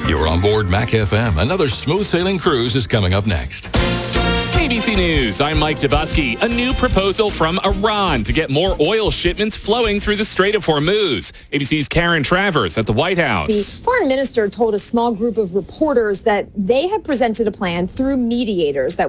You're on board Mac FM. Another smooth sailing cruise is coming up next. ABC News, I'm Mike Dubusky. A new proposal from Iran to get more oil shipments flowing through the Strait of Hormuz. ABC's Karen Travers at the White House. The foreign minister told a small group of reporters that they had presented a plan through mediators that